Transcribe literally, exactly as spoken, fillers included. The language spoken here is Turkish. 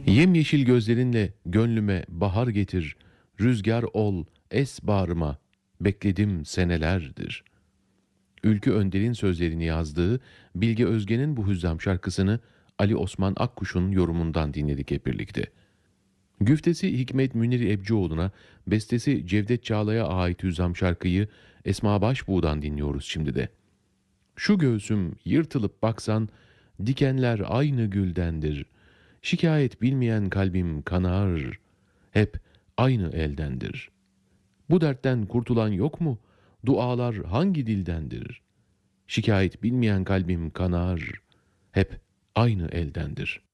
Yemyeşil gözlerinle gönlüme bahar getir, rüzgar ol, es bağrıma, bekledim senelerdir. Ülkü Önder'in sözlerini yazdığı Bilge Özgen'in bu hüzzam şarkısını Ali Osman Akkuş'un yorumundan dinledik hep birlikte. Güftesi Hikmet Münir Ebcioğlu'na, bestesi Cevdet Çağla'ya ait hüzzam şarkıyı Esma Başbuğ'dan dinliyoruz şimdi de. Şu göğsüm yırtılıp baksan, dikenler aynı güldendir. Şikayet bilmeyen kalbim kanar, hep aynı eldendir. Bu dertten kurtulan yok mu? Dualar hangi dildendir? Şikayet bilmeyen kalbim kanar, hep aynı eldendir.''